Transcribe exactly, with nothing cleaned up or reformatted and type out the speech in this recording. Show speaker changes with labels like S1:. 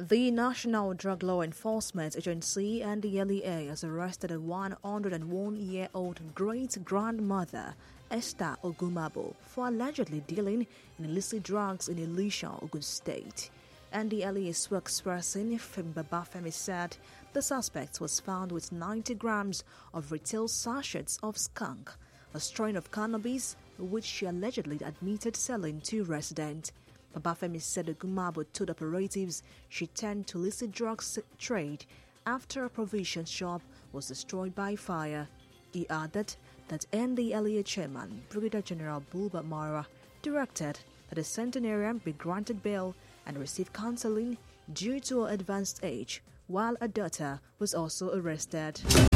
S1: The National Drug Law Enforcement Agency N D L E A has arrested a one hundred one-year-old great-grandmother, Esther Ogumabo, for allegedly dealing in illicit drugs in Elisha, Ogun State. N D L E A spokesperson Babafemi said the suspect was found with ninety grams of retail sachets of skunk, a strain of cannabis which she allegedly admitted selling to residents. Babafemi said Ogumabo told operatives she turned to illicit drugs trade after a provision shop was destroyed by fire. He added that N D L E A chairman Brigadier General Bulba Mara directed that the centenarian be granted bail and receive counseling due to her advanced age, while a daughter was also arrested.